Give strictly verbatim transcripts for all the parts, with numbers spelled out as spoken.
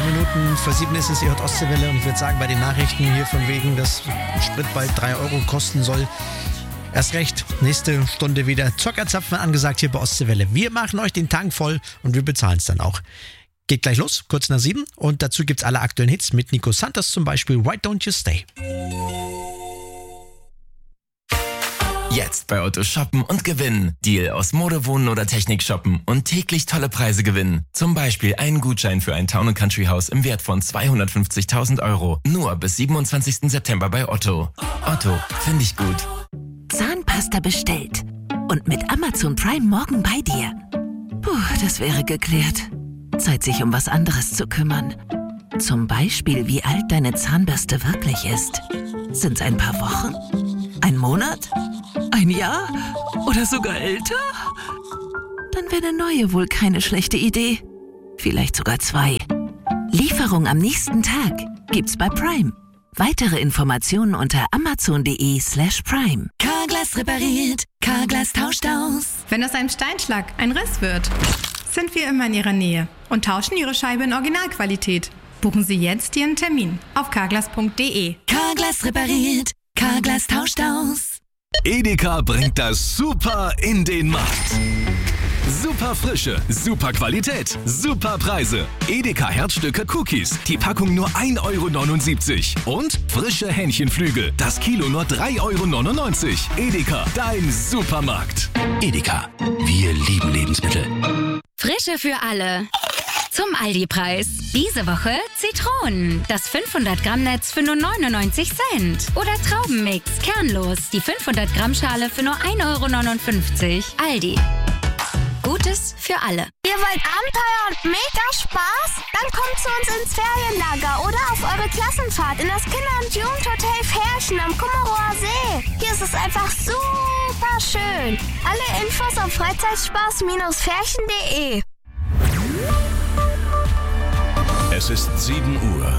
Minuten vor sieben ist es, ihr hört Ostseewelle und ich würde sagen, bei den Nachrichten hier von wegen, dass Sprit bald drei Euro kosten soll, erst recht, nächste Stunde wieder Zuckerzapfen angesagt hier bei Ostseewelle. Wir machen euch den Tank voll und wir bezahlen es dann auch. Geht gleich los, kurz nach sieben und dazu gibt's alle aktuellen Hits mit Nico Santos zum Beispiel Why Don't You Stay. Jetzt bei Otto shoppen und gewinnen. Deal aus Mode, Wohnen oder Technik shoppen und täglich tolle Preise gewinnen. Zum Beispiel einen Gutschein für ein Town and Country Haus im Wert von zweihundertfünfzigtausend Euro. Nur bis siebenundzwanzigsten September bei Otto. Otto, finde ich gut. Zahnpasta bestellt. Und mit Amazon Prime morgen bei dir. Puh, das wäre geklärt. Zeit, sich um was anderes zu kümmern. Zum Beispiel, wie alt deine Zahnbürste wirklich ist. Sind's ein paar Wochen? Ein Monat? Ein Jahr? Oder sogar älter? Dann wäre eine neue wohl keine schlechte Idee. Vielleicht sogar zwei. Lieferung am nächsten Tag gibt's bei Prime. Weitere Informationen unter amazon.de slash prime. Carglass repariert, Carglass tauscht aus. Wenn aus einem Steinschlag ein Riss wird, sind wir immer in Ihrer Nähe und tauschen Ihre Scheibe in Originalqualität. Buchen Sie jetzt Ihren Termin auf carglass punkt de. Carglass repariert, Carglass tauscht aus. Edeka bringt das Super in den Markt. Super Frische, super Qualität, super Preise. Edeka Herzstücke Cookies, die Packung nur ein Euro neunundsiebzig. Und frische Hähnchenflügel, das Kilo nur drei Euro neunundneunzig. Edeka, dein Supermarkt. Edeka, wir lieben Lebensmittel. Frische für alle. Zum Aldi-Preis. Diese Woche Zitronen. Das fünfhundert Gramm Netz für nur neunundneunzig Cent. Oder Traubenmix, kernlos. Die fünfhundert Gramm Schale für nur ein Euro neunundfünfzig. Aldi. Gutes für alle. Ihr wollt Abenteuer und mega Spaß? Dann kommt zu uns ins Ferienlager oder auf eure Klassenfahrt in das Kinder- und Jugendhotel Ferchen am Kummerower See. Hier ist es einfach super schön. Alle Infos auf Freizeitspaß Ferchen punkt de. Es ist sieben Uhr.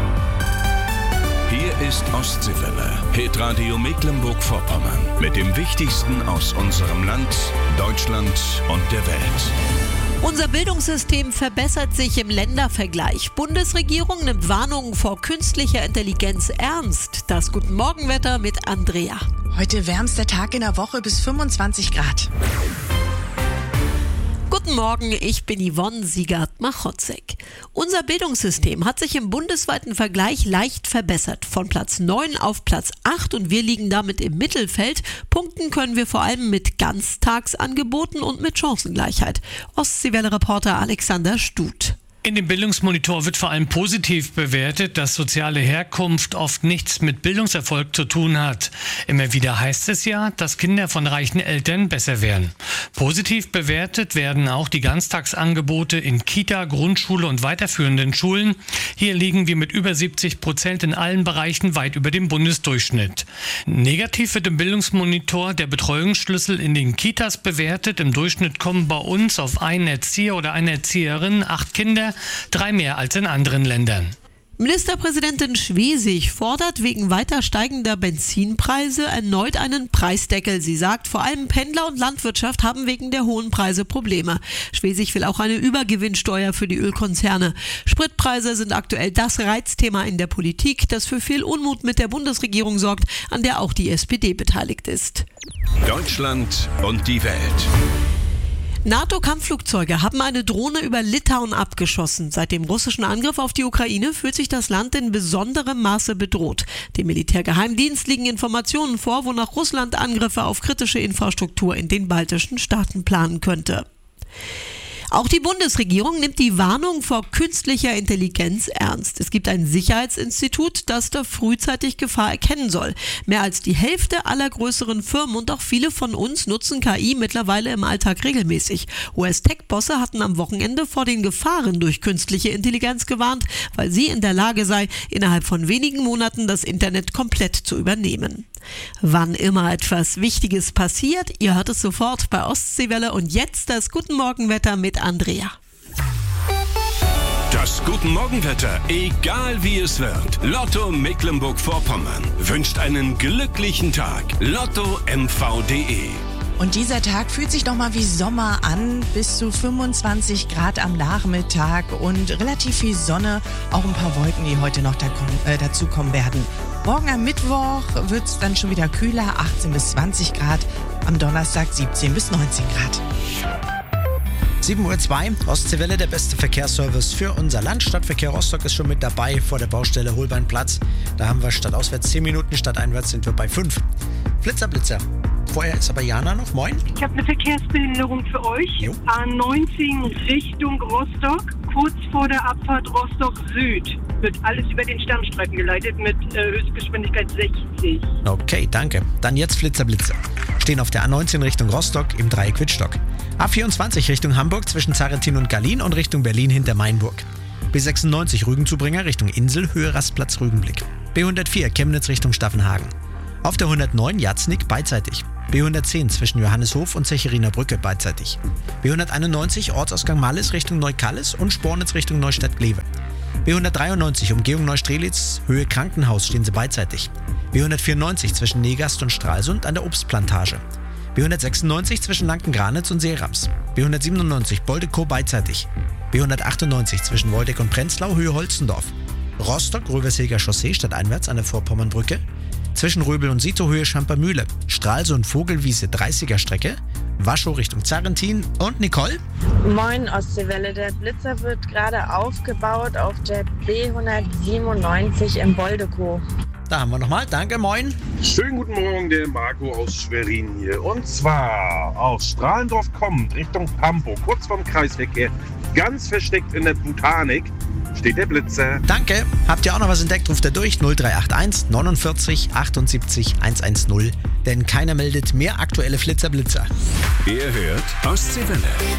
Hier ist Ostseewelle, Hitradio Mecklenburg-Vorpommern. Mit dem Wichtigsten aus unserem Land, Deutschland und der Welt. Unser Bildungssystem verbessert sich im Ländervergleich. Bundesregierung nimmt Warnungen vor künstlicher Intelligenz ernst. Das Guten Morgenwetter mit Andrea. Heute wärmster Tag in der Woche bis fünfundzwanzig Grad. Guten Morgen, ich bin Yvonne Siegert-Machotzek. Unser Bildungssystem hat sich im bundesweiten Vergleich leicht verbessert. Von Platz neun auf Platz acht und wir liegen damit im Mittelfeld. Punkten können wir vor allem mit Ganztagsangeboten und mit Chancengleichheit. Ostseewelle-Reporter Alexander Stuth. In dem Bildungsmonitor wird vor allem positiv bewertet, dass soziale Herkunft oft nichts mit Bildungserfolg zu tun hat. Immer wieder heißt es ja, dass Kinder von reichen Eltern besser wären. Positiv bewertet werden auch die Ganztagsangebote in Kita, Grundschule und weiterführenden Schulen. Hier liegen wir mit über siebzig Prozent in allen Bereichen weit über dem Bundesdurchschnitt. Negativ wird im Bildungsmonitor der Betreuungsschlüssel in den Kitas bewertet. Im Durchschnitt kommen bei uns auf einen Erzieher oder eine Erzieherin acht Kinder, drei mehr als in anderen Ländern. Ministerpräsidentin Schwesig fordert wegen weiter steigender Benzinpreise erneut einen Preisdeckel. Sie sagt, vor allem Pendler und Landwirtschaft haben wegen der hohen Preise Probleme. Schwesig will auch eine Übergewinnsteuer für die Ölkonzerne. Spritpreise sind aktuell das Reizthema in der Politik, das für viel Unmut mit der Bundesregierung sorgt, an der auch die S P D beteiligt ist. Deutschland und die Welt. NATO-Kampfflugzeuge haben eine Drohne über Litauen abgeschossen. Seit dem russischen Angriff auf die Ukraine fühlt sich das Land in besonderem Maße bedroht. Dem Militärgeheimdienst liegen Informationen vor, wonach Russland Angriffe auf kritische Infrastruktur in den baltischen Staaten planen könnte. Auch die Bundesregierung nimmt die Warnung vor künstlicher Intelligenz ernst. Es gibt ein Sicherheitsinstitut, das da frühzeitig Gefahr erkennen soll. Mehr als die Hälfte aller größeren Firmen und auch viele von uns nutzen K I mittlerweile im Alltag regelmäßig. U S-Tech-Bosse hatten am Wochenende vor den Gefahren durch künstliche Intelligenz gewarnt, weil sie in der Lage sei, innerhalb von wenigen Monaten das Internet komplett zu übernehmen. Wann immer etwas Wichtiges passiert, ihr hört es sofort bei Ostseewelle und jetzt das Guten Morgenwetter mit Andrea. Das Guten Morgenwetter, egal wie es wird. Lotto Mecklenburg-Vorpommern wünscht einen glücklichen Tag. Lotto M V punkt de. Und dieser Tag fühlt sich nochmal wie Sommer an, bis zu fünfundzwanzig Grad am Nachmittag und relativ viel Sonne, auch ein paar Wolken, die heute noch da kommen, äh, dazukommen werden. Morgen am Mittwoch wird es dann schon wieder kühler, achtzehn bis zwanzig Grad, am Donnerstag siebzehn bis neunzehn Grad. sieben Uhr zwei, Ostseewelle, der beste Verkehrsservice für unser Land. Stadtverkehr Rostock ist schon mit dabei vor der Baustelle Holbeinplatz. Da haben wir statt auswärts zehn Minuten, statt einwärts sind wir bei fünf. Blitzer, Blitzer. Vorher ist aber Jana noch. Moin. Ich habe eine Verkehrsbehinderung für euch. Jo. A neunzehn Richtung Rostock, kurz vor der Abfahrt Rostock Süd. Wird alles über den Sternstreifen geleitet mit äh, Höchstgeschwindigkeit sechzig. Okay, danke. Dann jetzt Flitzer, Blitzer. Stehen auf der A neunzehn Richtung Rostock im Dreieck Wittstock. A vierundzwanzig Richtung Hamburg zwischen Zarentin und Gallin und Richtung Berlin hinter Mainburg. B sechsundneunzig Rügenzubringer Richtung Insel, Höhe Rastplatz Rügenblick. B hundertvier Chemnitz Richtung Staffenhagen. Auf der hundertneun Jatznik beidseitig. B hundertzehn zwischen Johanneshof und Zecheriner Brücke beidseitig. B hunderteinundneunzig Ortsausgang Mallis Richtung Neukallis und Spornitz Richtung Neustadt-Glewe. B hundertdreiundneunzig Umgehung Neustrelitz, Höhe Krankenhaus stehen sie beidseitig. B hundertvierundneunzig zwischen Negast und Stralsund an der Obstplantage. B hundertsechsundneunzig zwischen Lanken-Granitz und Seerams. B hundertsiebenundneunzig Boldekow beidseitig. B hundertachtundneunzig zwischen Woldeck und Prenzlau, Höhe Holzendorf. Rostock, Röverseger Chaussee stadteinwärts an der Vorpommernbrücke. Zwischen Röbel und Sito, Höhe Schampermühle. Stralsund, Vogelwiese, dreißiger Strecke. Waschow Richtung Zarentin. Und Nicole? Moin Ostseewelle, der Blitzer wird gerade aufgebaut auf der B hundertsiebenundneunzig in Boldekow. Da haben wir nochmal. Danke, moin. Schönen guten Morgen, der Marco aus Schwerin hier. Und zwar aus Strahlendorf kommend Richtung Pampo, kurz vorm Kreisverkehr, ganz versteckt in der Botanik, steht der Blitzer. Danke. Habt ihr auch noch was entdeckt, ruft er durch null drei acht eins neunundvierzig achtundsiebzig hundertzehn. Denn keiner meldet mehr aktuelle Flitzer-Blitzer. Ihr hört Ostseewelle.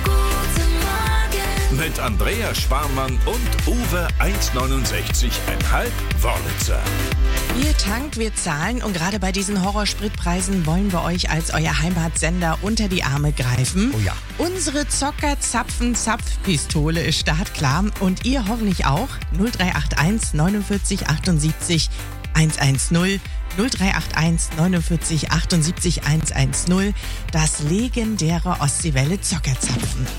Mit Andrea Sparmann und Uwe eins neunundsechzig Komma fünf Wörlitzer. Ihr tankt, wir zahlen und gerade bei diesen Horrorspritpreisen wollen wir euch als euer Heimatsender unter die Arme greifen. Oh ja. Unsere Zocker-Zapfen-Zapfpistole ist startklar und ihr hoffentlich auch. null drei acht eins neunundvierzig achtundsiebzig hundertzehn. null drei acht eins neunundvierzig achtundsiebzig hundertzehn. Das legendäre Ostseewelle Zockerzapfen.